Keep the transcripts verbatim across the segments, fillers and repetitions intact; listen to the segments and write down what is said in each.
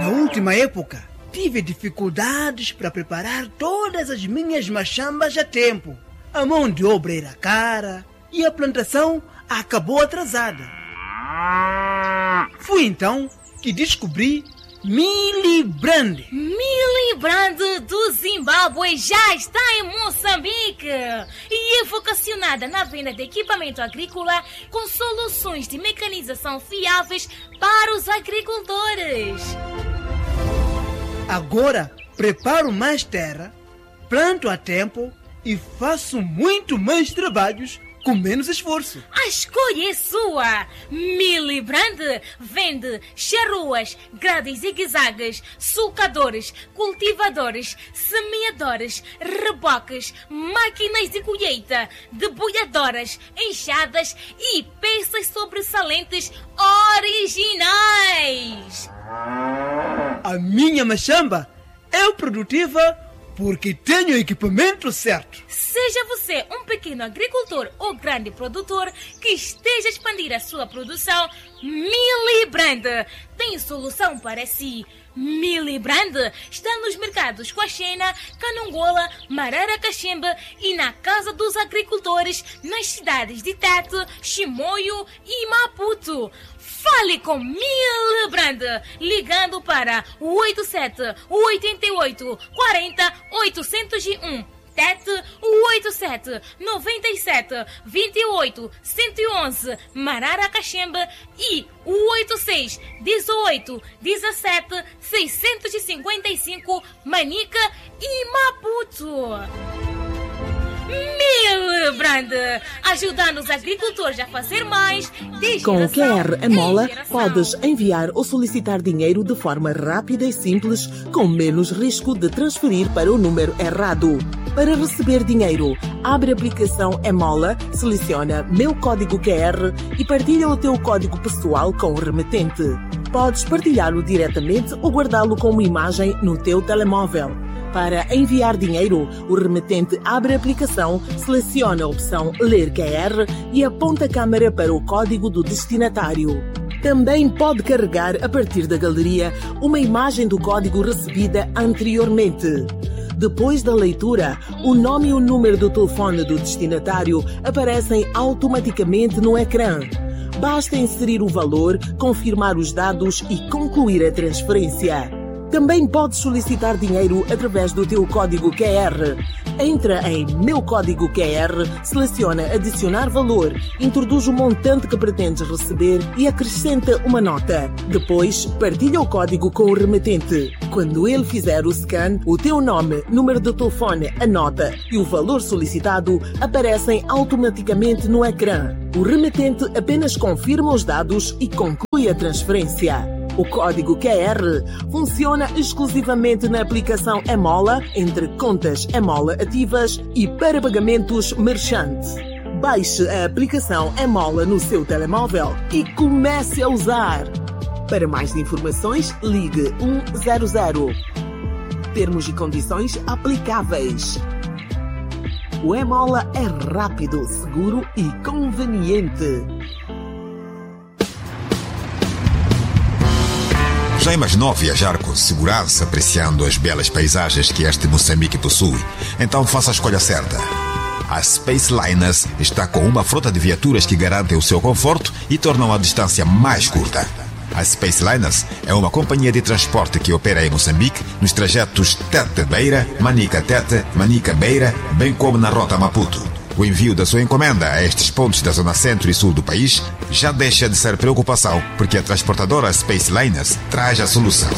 Na última época, tive dificuldades para preparar todas as minhas machambas a tempo. A mão de obra era cara e a plantação acabou atrasada. Foi então que descobri Milibrand. Milibrand do Zimbábue já está em Moçambique e é vocacionada na venda de equipamento agrícola com soluções de mecanização fiáveis para os agricultores. Agora preparo mais terra, planto a tempo e faço muito mais trabalhos com menos esforço. A escolha é sua! Milibrand vende charruas, grades zigue-zagues, sulcadores, cultivadores, semeadores, reboques, máquinas de colheita, debulhadoras, enxadas e peças sobressalentes originais. A minha machamba é produtiva porque tenho o equipamento certo. Seja você um pequeno agricultor ou grande produtor que esteja a expandir a sua produção, Milibrand tem solução para si. Milibrand está nos mercados Quaxena, Canongola, Mararacachembe e na Casa dos Agricultores nas cidades de Tete, Chimoio e Maputo. Fale com Milibrand ligando para oito sete oito oito quatro zero oito zero um. Tete oito sete nove sete dois oito um um um Mararacachembe e oito seis dezoito dezessete seiscentos e cinquenta e cinco Manica e Maputo. Milibrand, ajudando os agricultores a fazer mais. Com o Q R Emola, podes enviar ou solicitar dinheiro de forma rápida e simples, com menos risco de transferir para o número errado. Para receber dinheiro, abre a aplicação Emola, seleciona Meu Código Q R e partilha o teu código pessoal com o remetente. Podes partilhá-lo diretamente ou guardá-lo como imagem no teu telemóvel. Para enviar dinheiro, o remetente abre a aplicação, seleciona a opção Ler Q R e aponta a câmera para o código do destinatário. Também pode carregar, a partir da galeria, uma imagem do código recebida anteriormente. Depois da leitura, o nome e o número do telefone do destinatário aparecem automaticamente no ecrã. Basta inserir o valor, confirmar os dados e concluir a transferência. Também podes solicitar dinheiro através do teu código Q R. Entra em Meu Código Q R, seleciona Adicionar Valor, introduz o montante que pretendes receber e acrescenta uma nota. Depois, partilha o código com o remetente. Quando ele fizer o scan, o teu nome, número de telefone, a nota e o valor solicitado aparecem automaticamente no ecrã. O remetente apenas confirma os dados e conclui a transferência. O código Q R funciona exclusivamente na aplicação Emola, entre contas Emola ativas e para pagamentos merchant. Baixe a aplicação Emola no seu telemóvel e comece a usar. Para mais informações, ligue um zero zero. Termos e condições aplicáveis. O Emola é rápido, seguro e conveniente. Já imaginou viajar com segurança, apreciando as belas paisagens que este Moçambique possui? Então faça a escolha certa. A Space Liners está com uma frota de viaturas que garantem o seu conforto e tornam a distância mais curta. A Space Liners é uma companhia de transporte que opera em Moçambique nos trajetos Tete-Beira, Manica-Tete, Manica-Beira, bem como na rota Maputo. O envio da sua encomenda a estes pontos da zona centro e sul do país já deixa de ser preocupação, porque a transportadora Space Liners traz a solução.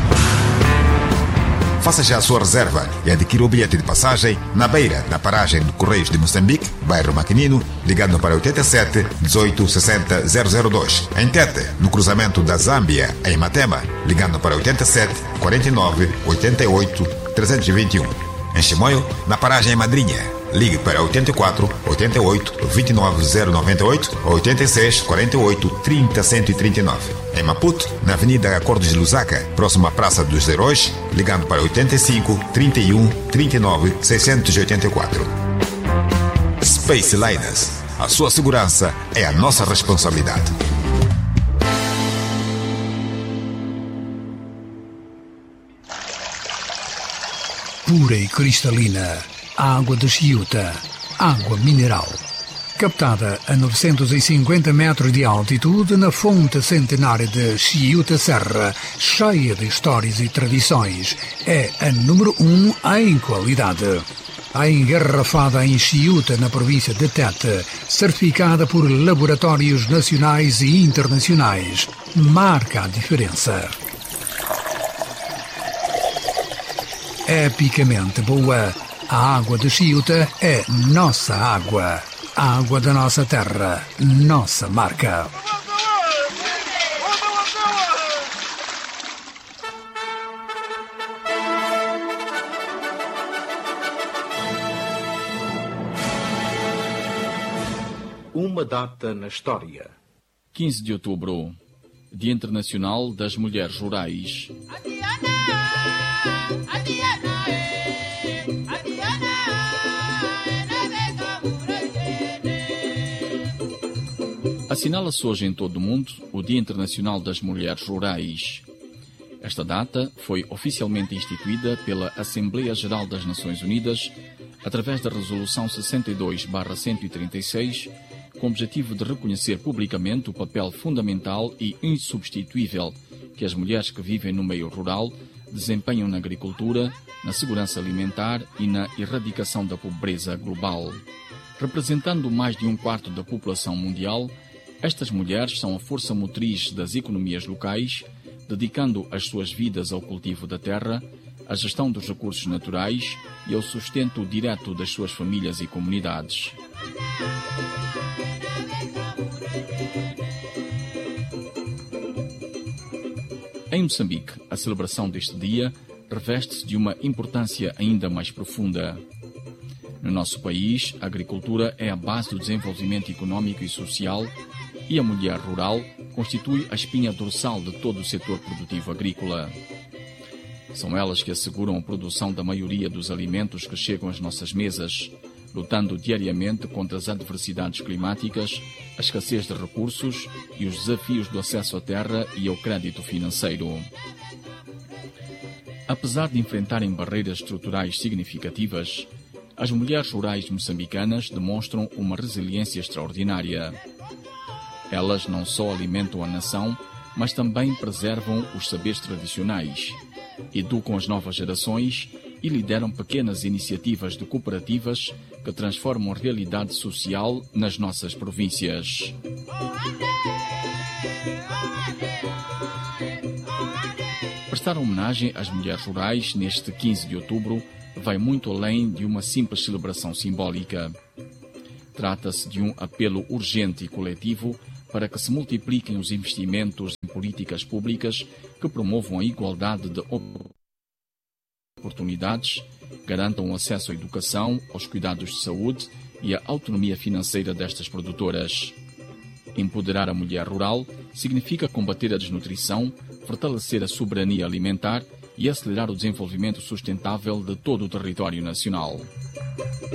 Faça já a sua reserva e adquira o bilhete de passagem na Beira, na paragem de Correios de Moçambique, bairro Maquinino, ligando para oito sete, dezoito, sessenta, zero zero dois. Em Tete, no cruzamento da Zâmbia, em Matema, ligando para oito sete, quarenta e nove, oitenta e oito, trezentos e vinte e um. Em Chimoio, na paragem Madrinha, ligue para oito quatro, oito oito, vinte e nove, zero nove oito ou oito seis, quarenta e oito, trinta, cento e trinta e nove. Em Maputo, na Avenida Acordos de Lusaka, próximo à Praça dos Heróis, ligando para oito cinco, trinta e um, trinta e nove, seiscentos e oitenta e quatro. Space Liners. A sua segurança é a nossa responsabilidade. pura e cristalina, água de Chiuta, água mineral. Captada a novecentos e cinquenta metros de altitude na fonte centenária de Chiuta Serra, cheia de histórias e tradições, é a número um em qualidade. A engarrafada em Chiuta, na província de Tete, certificada por laboratórios nacionais e internacionais, marca a diferença. Epicamente boa, a água de Chiuta é nossa água. A água da nossa terra, nossa marca. Uma data na história. quinze de outubro, Dia Internacional das Mulheres Rurais. Assinala-se hoje em todo o mundo o Dia Internacional das Mulheres Rurais. Esta data foi oficialmente instituída pela Assembleia Geral das Nações Unidas através da Resolução sessenta e dois barra cento e trinta e seis, com o objetivo de reconhecer publicamente o papel fundamental e insubstituível que as mulheres que vivem no meio rural desempenham na agricultura, na segurança alimentar e na erradicação da pobreza global. Representando mais de um quarto da população mundial, estas mulheres são a força motriz das economias locais, dedicando as suas vidas ao cultivo da terra, à gestão dos recursos naturais e ao sustento direto das suas famílias e comunidades. Em Moçambique, a celebração deste dia reveste-se de uma importância ainda mais profunda. No nosso país, a agricultura é a base do desenvolvimento econômico e social e a mulher rural constitui a espinha dorsal de todo o setor produtivo agrícola. São elas que asseguram a produção da maioria dos alimentos que chegam às nossas mesas, lutando diariamente contra as adversidades climáticas, a escassez de recursos e os desafios do acesso à terra e ao crédito financeiro. Apesar de enfrentarem barreiras estruturais significativas, as mulheres rurais moçambicanas demonstram uma resiliência extraordinária. Elas não só alimentam a nação, mas também preservam os saberes tradicionais, educam as novas gerações e lideram pequenas iniciativas de cooperativas que transformam a realidade social nas nossas províncias. Prestar homenagem às mulheres rurais neste quinze de outubro vai muito além de uma simples celebração simbólica. Trata-se de um apelo urgente e coletivo para que se multipliquem os investimentos em políticas públicas que promovam a igualdade de oportunidades, garantam o acesso à educação, aos cuidados de saúde e a autonomia financeira destas produtoras. Empoderar a mulher rural significa combater a desnutrição, fortalecer a soberania alimentar e acelerar o desenvolvimento sustentável de todo o território nacional.